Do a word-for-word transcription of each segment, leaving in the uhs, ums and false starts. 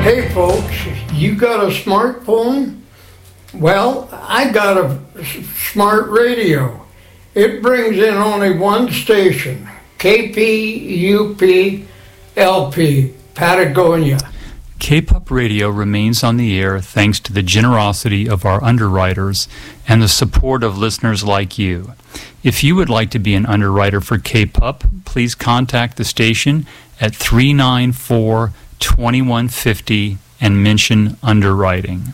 Hey folks, you got a smartphone? Well, I got a smart radio. It brings in only one station, K P U P L P, Patagonia. K-P U P Radio remains on the air thanks to the generosity of our underwriters and the support of listeners like you. If you would like to be an underwriter for K-P U P, please contact the station at three nine four, two one five zero and mention underwriting.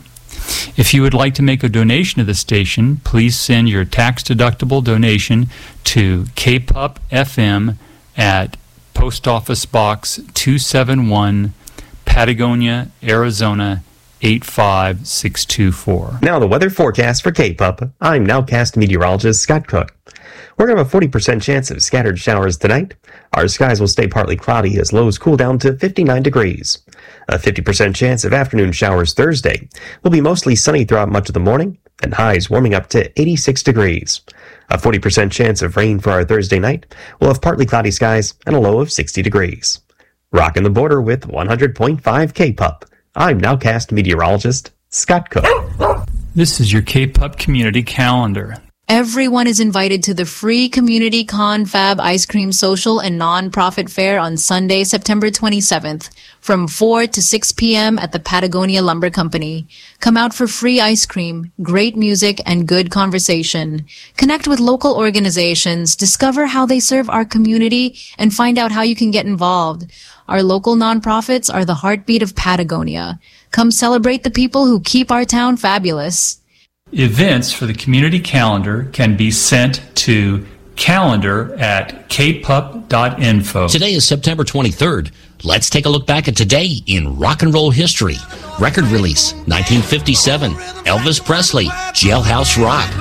If you would like to make a donation to the station, please send your tax-deductible donation to K P U P F M at Post Office Box two seventy-one, Patagonia, Arizona eight five six two four. Now the weather forecast for K P U P. I'm Nowcast meteorologist Scott Cook. We're going to have a forty percent chance of scattered showers tonight. Our skies will stay partly cloudy as lows cool down to fifty-nine degrees. A fifty percent chance of afternoon showers Thursday. Will be mostly sunny throughout much of the morning, and highs warming up to eighty-six degrees. A forty percent chance of rain for our Thursday night. We'll have partly cloudy skies and a low of sixty degrees. Rocking the border with one hundred point five K P U P. I'm Nowcast meteorologist Scott Cook. This is your K P U P community calendar. Everyone is invited to the free Community Confab Ice Cream Social and Non-Profit Fair on Sunday, September twenty-seventh, from four to six p.m. at the Patagonia Lumber Company. Come out for free ice cream, great music, and good conversation. Connect with local organizations, discover how they serve our community, and find out how you can get involved. Our local nonprofits are the heartbeat of Patagonia. Come celebrate the people who keep our town fabulous. Events for the community calendar can be sent to calendar at k p u p dot info. Today is September twenty-third. Let's take a look back at today in rock and roll history. Record release, nineteen fifty-seven. Elvis Presley, Jailhouse Rock.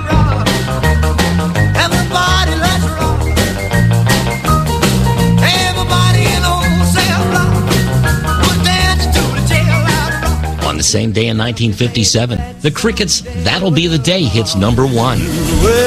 Everybody, let's rock. Everybody in old cell block was dancing to the jailhouse rock. On the same day in nineteen fifty-seven, the Crickets' That'll Be the Day hits number one.